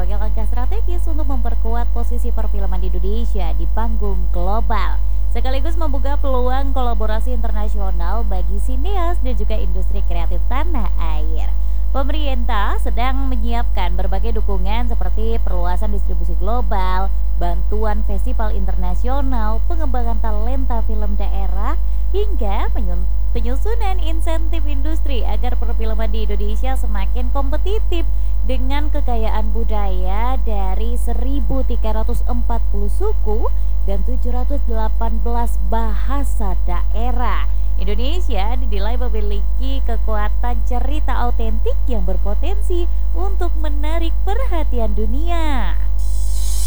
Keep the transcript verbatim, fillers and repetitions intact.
sebagai langkah strategis untuk memperkuat posisi perfilman di Indonesia di panggung global, sekaligus membuka peluang kolaborasi internasional bagi sineas dan juga industri kreatif tanah air. Pemerintah sedang menyiapkan berbagai dukungan seperti perluasan distribusi global, bantuan festival internasional, pengembangan talenta film daerah, hingga penyun- penyusunan insentif industri agar perfilman di Indonesia semakin kompetitif dengan kekayaan budaya dari seribu tiga ratus empat puluh suku dan tujuh ratus delapan belas bahasa daerah. Indonesia dinilai memiliki kekuatan cerita autentik yang berpotensi untuk menarik perhatian dunia.